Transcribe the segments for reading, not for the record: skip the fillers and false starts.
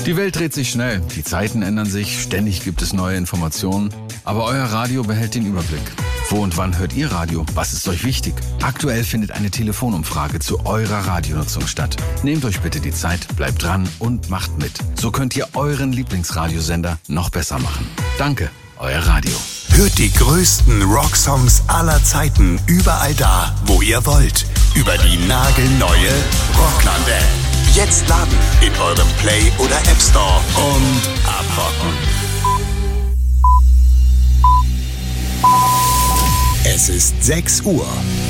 Die Welt dreht sich schnell, die Zeiten ändern sich, ständig gibt es neue Informationen. Aber euer Radio behält den Überblick. Wo und wann hört ihr Radio? Was ist euch wichtig? Aktuell findet eine Telefonumfrage zu eurer Radionutzung statt. Nehmt euch bitte die Zeit, bleibt dran und macht mit. So könnt ihr euren Lieblingsradiosender noch besser machen. Danke, euer Radio. Hört die größten Rocksongs aller Zeiten überall da, wo ihr wollt. Über die nagelneue Rockland-App. Jetzt laden in eurem Play- oder App Store und abrocken. Es ist 6 Uhr.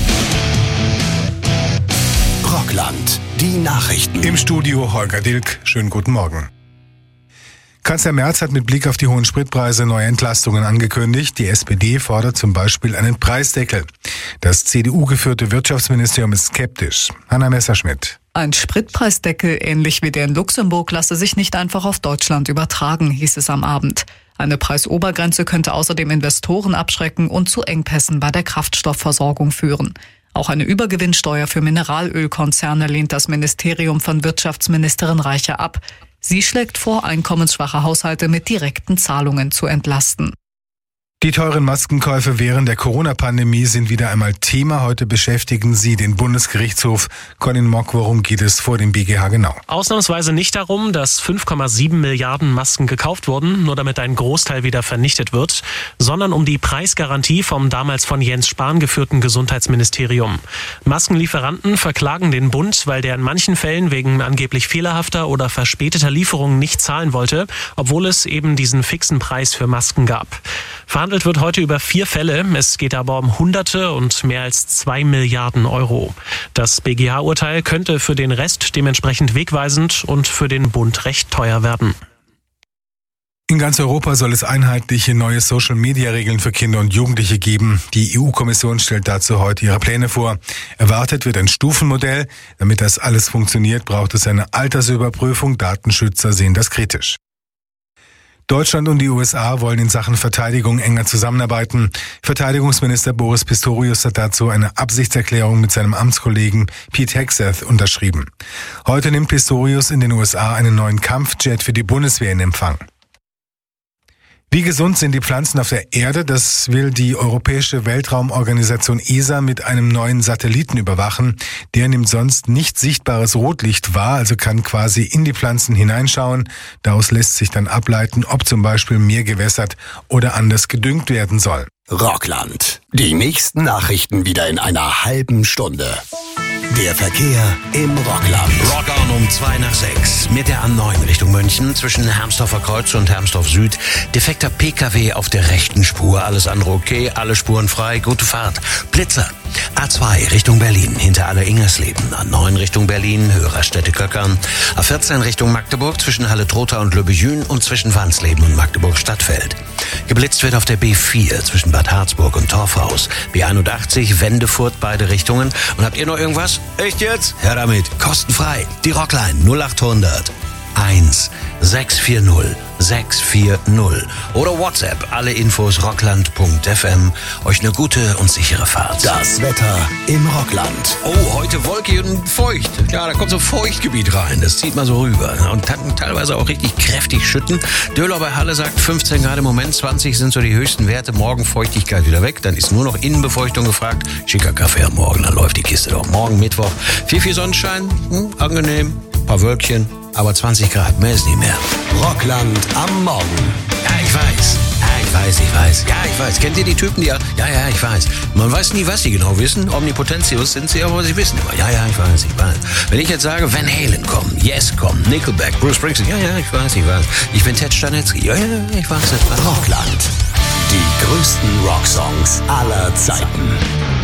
Rockland, die Nachrichten. Im Studio Holger Dilk. Schönen guten Morgen. Kanzler Merz hat mit Blick auf die hohen Spritpreise neue Entlastungen angekündigt. Die SPD fordert zum Beispiel einen Preisdeckel. Das CDU-geführte Wirtschaftsministerium ist skeptisch. Hanna Messerschmidt. Ein Spritpreisdeckel, ähnlich wie der in Luxemburg, lasse sich nicht einfach auf Deutschland übertragen, hieß es am Abend. Eine Preisobergrenze könnte außerdem Investoren abschrecken und zu Engpässen bei der Kraftstoffversorgung führen. Auch eine Übergewinnsteuer für Mineralölkonzerne lehnt das Ministerium von Wirtschaftsministerin Reiche ab. Sie schlägt vor, einkommensschwache Haushalte mit direkten Zahlungen zu entlasten. Die teuren Maskenkäufe während der Corona-Pandemie sind wieder einmal Thema. Heute beschäftigen sie den Bundesgerichtshof. Colin Mock, worum geht es vor dem BGH genau? Ausnahmsweise nicht darum, dass 5,7 Milliarden Masken gekauft wurden, nur damit ein Großteil wieder vernichtet wird, sondern um die Preisgarantie vom damals von Jens Spahn geführten Gesundheitsministerium. Maskenlieferanten verklagen den Bund, weil der in manchen Fällen wegen angeblich fehlerhafter oder verspäteter Lieferungen nicht zahlen wollte, obwohl es eben diesen fixen Preis für Masken gab. Verhandelt wird heute über 4 Fälle. Es geht aber um Hunderte und mehr als 2 Milliarden Euro. Das BGH-Urteil könnte für den Rest dementsprechend wegweisend und für den Bund recht teuer werden. In ganz Europa soll es einheitliche neue Social-Media-Regeln für Kinder und Jugendliche geben. Die EU-Kommission stellt dazu heute ihre Pläne vor. Erwartet wird ein Stufenmodell. Damit das alles funktioniert, braucht es eine Altersüberprüfung. Datenschützer sehen das kritisch. Deutschland und die USA wollen in Sachen Verteidigung enger zusammenarbeiten. Verteidigungsminister Boris Pistorius hat dazu eine Absichtserklärung mit seinem Amtskollegen Pete Hegseth unterschrieben. Heute nimmt Pistorius in den USA einen neuen Kampfjet für die Bundeswehr in Empfang. Wie gesund sind die Pflanzen auf der Erde? Das will die Europäische Weltraumorganisation ESA mit einem neuen Satelliten überwachen. Der nimmt sonst nicht sichtbares Rotlicht wahr, also kann quasi in die Pflanzen hineinschauen. Daraus lässt sich dann ableiten, ob zum Beispiel mehr gewässert oder anders gedüngt werden soll. Rockland. Die nächsten Nachrichten wieder in einer halben Stunde. Der Verkehr im Rockland. Rock on um 5:55 mit der A9 Richtung München zwischen Hermsdorfer Kreuz und Hermsdorf Süd. Defekter PKW auf der rechten Spur. Alles andere okay, alle Spuren frei, gute Fahrt. Blitzer. A2 Richtung Berlin, hinter Halle-Ingersleben. A9 Richtung Berlin, Hörerstätte-Köckern. A14 Richtung Magdeburg zwischen Halle-Trotha und Löbejün und zwischen Wansleben und Magdeburg-Stadtfeld. Geblitzt wird auf der B4 zwischen Bad Harzburg und Torfhaus. B81 Wendefurt, beide Richtungen. Und habt ihr noch irgendwas? Echt jetzt? Her damit. Kostenfrei. Die Rockline 0800 1 640 640 oder WhatsApp. Alle Infos rockland.fm. Euch eine gute und sichere Fahrt. Das Wetter im Rockland. Oh, heute wolkig und feucht. Ja, da kommt so Feuchtgebiet rein. Das zieht mal so rüber. Und kann teilweise auch richtig kräftig schütten. Döhler bei Halle sagt 15 Grad im Moment. 20 sind so die höchsten Werte. Morgen Feuchtigkeit wieder weg. Dann ist nur noch Innenbefeuchtung gefragt. Schicker Kaffee am Morgen. Dann läuft die Kiste doch. Morgen Mittwoch. Viel Sonnenschein. Angenehm. Paar Wölkchen. Aber 20 Grad, mehr ist nicht mehr. Rockland am Morgen. Ja, ich weiß. Ja, ich weiß. Kennt ihr die Typen, die... Ja, ich weiß. Man weiß nie, was sie genau wissen. Omnipotentius sind sie, aber sie wissen immer. Ja, ich weiß. Wenn ich jetzt sage, Van Halen kommen, Yes kommen, Nickelback, Bruce Springsteen. Ja, ich weiß. Ich bin Ted Stanetzky. Ja, ich weiß. Rockland. Die größten Rocksongs aller Zeiten.